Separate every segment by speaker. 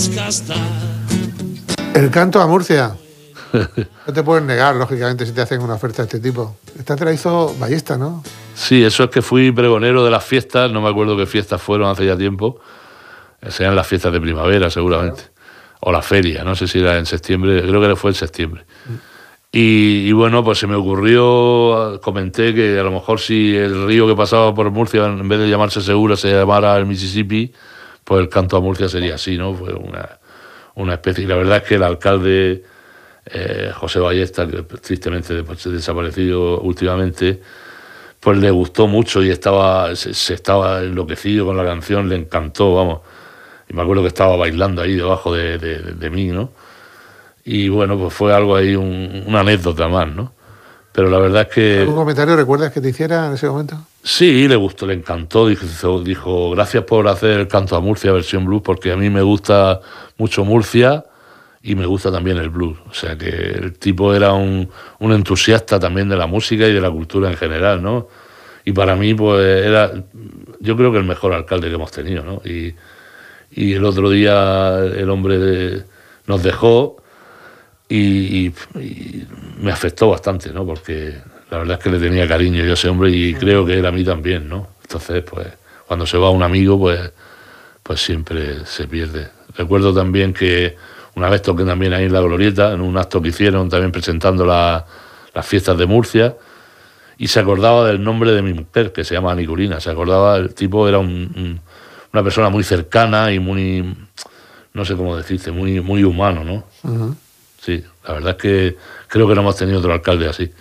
Speaker 1: El canto a Murcia. No te puedes negar, lógicamente, si te hacen una oferta de este tipo. Esta te la hizo Ballesta, ¿no?
Speaker 2: Sí, eso es que fui pregonero de las fiestas, no me acuerdo qué fiestas fueron hace ya tiempo. Serían las fiestas de primavera, seguramente. Claro. O la feria, no sé si era en septiembre, creo que fue en septiembre. Y bueno, pues se me ocurrió, comenté que a lo mejor si el río que pasaba por Murcia, en vez de llamarse Segura, se llamara el Mississippi, pues el canto a Murcia sería así, ¿no? Fue una especie. Y la verdad es que el alcalde José Ballesta, que tristemente desaparecido últimamente, pues le gustó mucho y se estaba enloquecido con la canción, le encantó, vamos. Y me acuerdo que estaba bailando ahí debajo de mí, ¿no? Y bueno, pues fue algo ahí, una anécdota más, ¿no? Pero la verdad es que...
Speaker 1: ¿Algún comentario recuerdas que te hiciera en ese momento?
Speaker 2: Sí, le gustó, le encantó. Dijo, gracias por hacer el canto a Murcia versión blues, porque a mí me gusta mucho Murcia y me gusta también el blues. O sea que el tipo era un entusiasta también de la música y de la cultura en general, ¿no? Y para mí, pues era, yo creo que el mejor alcalde que hemos tenido, ¿no? Y el otro día el hombre nos dejó y me afectó bastante, ¿no? Porque la verdad es que le tenía cariño yo a ese hombre y creo que él a mí también, ¿no? Entonces, pues, cuando se va un amigo, pues siempre se pierde. Recuerdo también que una vez toqué también ahí en La Glorieta, en un acto que hicieron también presentando las fiestas de Murcia, y se acordaba del nombre de mi mujer, que se llama Nicolina. Se acordaba, el tipo era una persona muy cercana y muy, no sé cómo decirte, muy, muy humano, ¿no? Uh-huh. Sí, la verdad es que creo que no hemos tenido otro alcalde así.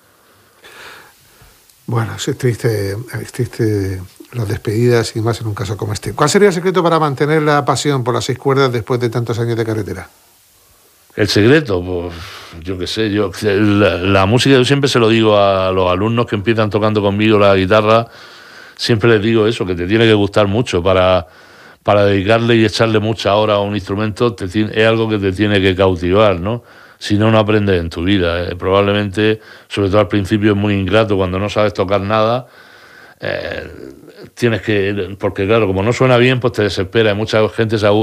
Speaker 1: Bueno, es triste las despedidas y más en un caso como este. ¿Cuál sería el secreto para mantener la pasión por las 6 cuerdas después de tantos años de carretera?
Speaker 2: El secreto, pues yo qué sé, la música, yo siempre se lo digo a los alumnos que empiezan tocando conmigo la guitarra, siempre les digo eso, que te tiene que gustar mucho para dedicarle y echarle mucha hora a un instrumento, es algo que te tiene que cautivar, ¿no? Si no, no aprendes en tu vida. Probablemente, sobre todo al principio, es muy ingrato cuando no sabes tocar nada. Tienes que, porque claro, como no suena bien, pues te desespera y mucha gente se aburre.